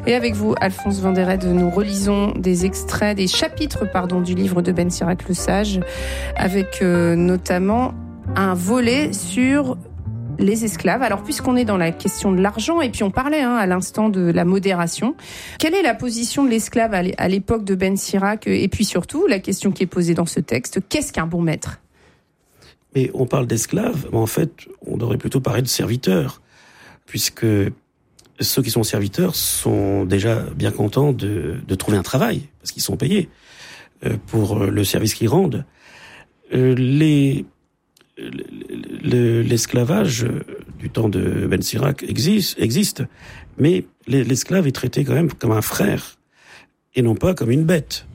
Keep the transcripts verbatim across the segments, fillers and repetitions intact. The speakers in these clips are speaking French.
Et avec vous, Alphonse Vanderhede, nous relisons des extraits, des chapitres pardon, du livre de Ben Sirac le Sage, avec euh, notamment un volet sur les esclaves. Alors, puisqu'on est dans la question de l'argent, et puis on parlait hein, à l'instant de la modération, quelle est la position de l'esclave à l'époque de Ben Sirac? Et puis surtout, la question qui est posée dans ce texte, qu'est-ce qu'un bon maître? Mais on parle d'esclaves, mais en fait, on devrait plutôt parler de serviteurs, puisque ceux qui sont serviteurs sont déjà bien contents de, de trouver un travail, parce qu'ils sont payés euh, pour le service qu'ils rendent. Euh, les Le, l'esclavage du temps de Ben Sirac existe, existe, mais l'esclave est traité quand même comme un frère et non pas comme une bête.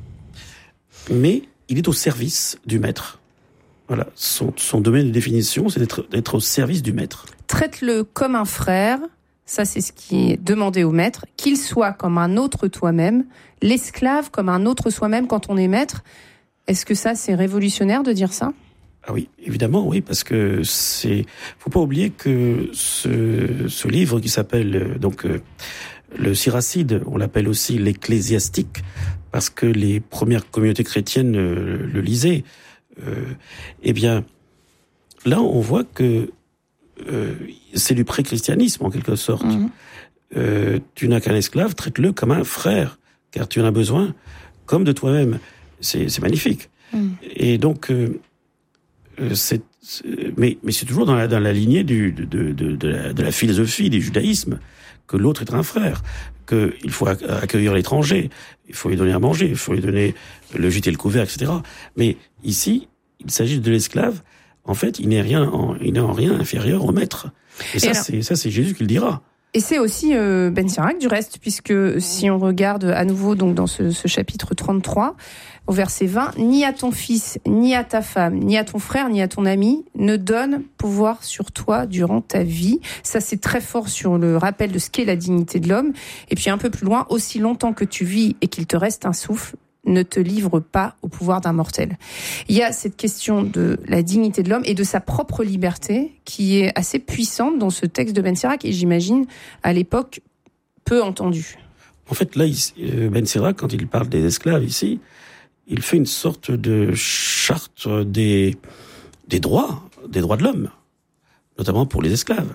Mais il est au service du maître. Voilà, son, son domaine de définition, c'est d'être, d'être au service du maître. Traite-le comme un frère, ça c'est ce qui est demandé au maître, qu'il soit comme un autre toi-même, l'esclave comme un autre soi-même quand on est maître. Est-ce que ça c'est révolutionnaire de dire ça ? Ah oui, évidemment, oui, parce que c'est. Faut pas oublier que ce, ce livre qui s'appelle donc euh, le Siracide, on l'appelle aussi l'Ecclésiastique, parce que les premières communautés chrétiennes euh, le lisaient. Euh, eh bien, là, on voit que euh, c'est du pré-christianisme en quelque sorte. Mmh. Euh, tu n'as qu'un esclave, traite-le comme un frère, car tu en as besoin, comme de toi-même. C'est, c'est magnifique. Mmh. Et donc. Euh, C'est, c'est, mais, mais c'est toujours dans la, dans la lignée du, de, de, de, la, de la philosophie du judaïsme, que l'autre est un frère, qu'il faut accueillir l'étranger, il faut lui donner à manger, il faut lui donner le gîte et le couvert, et cetera. Mais ici, il s'agit de l'esclave. En fait, il n'est rien, en, il n'est en rien inférieur au maître. Et, et ça, alors, c'est, ça, c'est Jésus qui le dira. Et c'est aussi euh, Ben Sirac, du reste, puisque si on regarde à nouveau donc dans ce, ce chapitre trente-trois, au verset vingt, « Ni à ton fils, ni à ta femme, ni à ton frère, ni à ton ami, ne donne pouvoir sur toi durant ta vie. » Ça, c'est très fort sur le rappel de ce qu'est la dignité de l'homme. Et puis un peu plus loin, « Aussi longtemps que tu vis et qu'il te reste un souffle, ne te livre pas au pouvoir d'un mortel. » Il y a cette question de la dignité de l'homme et de sa propre liberté qui est assez puissante dans ce texte de Ben Sirac et j'imagine à l'époque peu entendue. En fait, là, Ben Sirac, quand il parle des esclaves ici, il fait une sorte de charte des, des droits, des droits de l'homme, notamment pour les esclaves.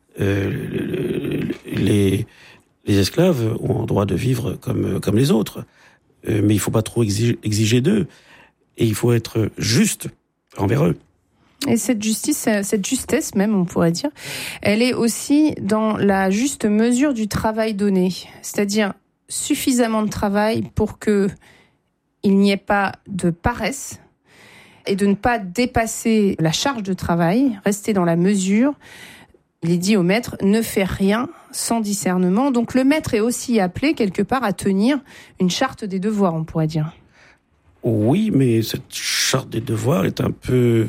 Euh, les, les esclaves ont le droit de vivre comme, comme les autres. Euh, mais il faut pas trop exiger, exiger d'eux. Et il faut être juste envers eux. Et cette justice, cette justesse même, on pourrait dire, elle est aussi dans la juste mesure du travail donné. C'est-à-dire suffisamment de travail pour que il n'y ait pas de paresse et de ne pas dépasser la charge de travail, rester dans la mesure. Il est dit au maître, ne fais rien sans discernement. Donc le maître est aussi appelé quelque part à tenir une charte des devoirs, on pourrait dire. Oui, mais cette charte des devoirs est un peu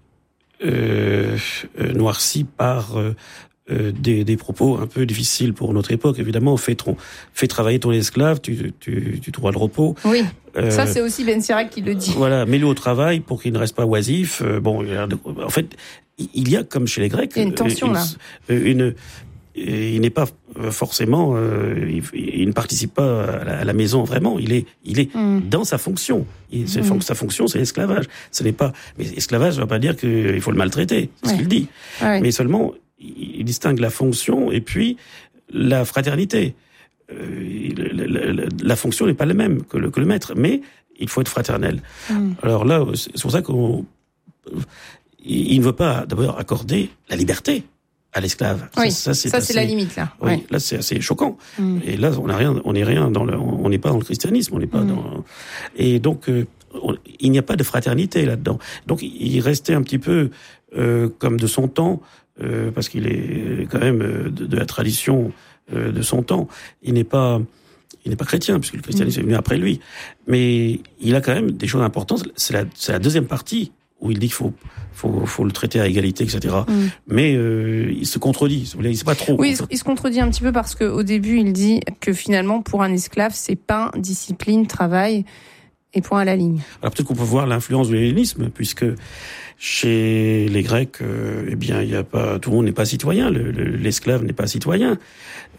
euh, euh, noircie par euh, euh, des, des propos un peu difficiles pour notre époque. Évidemment, fais, ton, fais travailler ton esclave, tu, tu, tu trouveras le repos. Oui, euh, ça c'est aussi Ben Sirac qui le dit. Voilà, mets-le au travail pour qu'il ne reste pas oisif. Euh, bon, en fait, il y a, comme chez les Grecs, il y a une tension une, là. Une, une, il n'est pas forcément, euh, il, il ne participe pas à la, à la maison vraiment. Il est, il est mmh. dans sa fonction. Il, mmh. Sa fonction, c'est l'esclavage. Ce n'est pas, mais esclavage ne va pas dire qu'il faut le maltraiter. C'est ouais. ce qu'il dit. Ouais. Mais seulement, il, il distingue la fonction et puis la fraternité. Euh, la, la, la, la fonction n'est pas la même que le, que le maître, mais il faut être fraternel. Mmh. Alors là, c'est pour ça qu'on, il ne veut pas d'abord accorder la liberté à l'esclave. Oui, ça, ça, c'est, ça, assez, c'est la limite là. Oui, ouais. Là c'est assez choquant. Mm. Et là on n'a rien, on n'est rien dans le, on n'est pas dans le christianisme, on n'est pas mm. dans. Et donc euh, on, il n'y a pas de fraternité là-dedans. Donc il restait un petit peu euh, comme de son temps, euh, parce qu'il est quand même de, de la tradition euh, de son temps. Il n'est pas, il n'est pas chrétien puisque le christianisme mm. est venu après lui. Mais il a quand même des choses importantes. C'est la, c'est la deuxième partie où il dit qu'il faut, faut, faut le traiter à égalité, et cetera. Mm. Mais euh, il se contredit. Il sait pas trop. Oui, il se contredit un petit peu parce qu'au début, il dit que finalement, pour un esclave, c'est pain, discipline, travail et point à la ligne. Alors peut-être qu'on peut voir l'influence de l'hellénisme, puisque chez les Grecs, euh, eh bien, il y a pas, tout le monde n'est pas citoyen. Le, le, l'esclave n'est pas citoyen.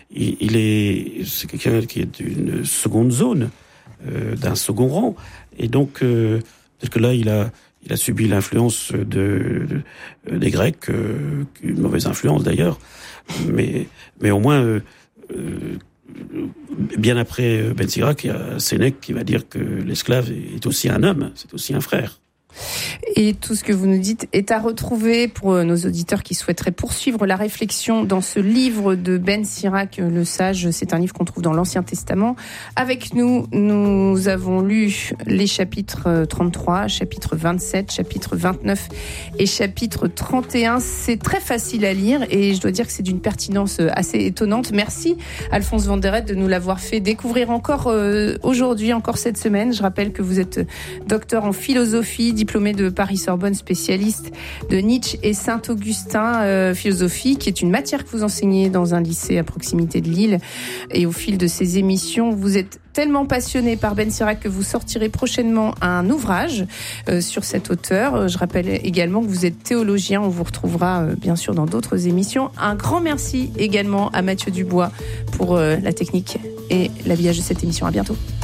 il, il est, c'est quelqu'un qui est d'une seconde zone, euh, d'un second rang, et donc euh, peut-être que là, il a, il a subi l'influence de, de des Grecs, euh, une mauvaise influence d'ailleurs, mais, mais au moins. Euh, euh, Bien après Ben Sirac, il y a Sénèque qui va dire que l'esclave est aussi un homme, c'est aussi un frère. Et tout ce que vous nous dites est à retrouver pour nos auditeurs qui souhaiteraient poursuivre la réflexion dans ce livre de Ben Sirac, Le Sage. C'est un livre qu'on trouve dans l'Ancien Testament. Avec nous, nous avons lu les chapitres trente-trois, chapitre vingt-sept, chapitre vingt-neuf et chapitre trente et un. C'est très facile à lire et je dois dire que c'est d'une pertinence assez étonnante. Merci Alphonse Vanderet de nous l'avoir fait découvrir encore euh, aujourd'hui, encore cette semaine. Je rappelle que vous êtes docteur en philosophie, diplômé de Paris-Sorbonne, spécialiste de Nietzsche et Saint-Augustin, euh, philosophie, qui est une matière que vous enseignez dans un lycée à proximité de Lille. Et au fil de ces émissions, vous êtes tellement passionné par Ben Sirac que vous sortirez prochainement un ouvrage euh, sur cet auteur. Je rappelle également que vous êtes théologien. On vous retrouvera euh, bien sûr dans d'autres émissions. Un grand merci également à Mathieu Dubois pour euh, la technique et l'habillage de cette émission. À bientôt.